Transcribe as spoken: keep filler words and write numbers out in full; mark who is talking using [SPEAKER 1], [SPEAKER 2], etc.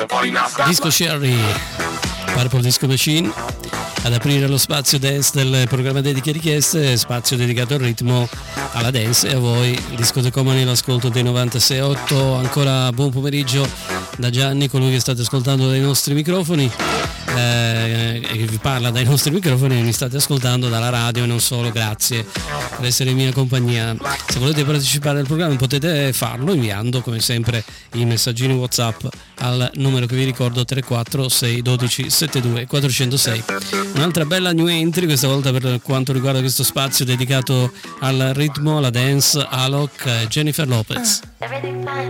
[SPEAKER 1] Disco Sherry, Purple Disco Machine, ad aprire lo spazio dance del programma Dediche e Richieste, spazio dedicato al ritmo, alla dance e a voi, discotecomani, l'ascolto dei novantasei virgola otto. Ancora buon pomeriggio da Gianni, colui che state ascoltando dai nostri microfoni, eh, e che vi parla dai nostri microfoni e mi state ascoltando dalla radio e non solo. Grazie per essere in mia compagnia. Se volete partecipare al programma potete farlo inviando come sempre i messaggini WhatsApp al numero che vi ricordo, tre quattro sei uno due sette due quattro zero sei. Un'altra bella new entry questa volta per quanto riguarda questo spazio dedicato al ritmo, alla dance, Alok, Jennifer Lopez.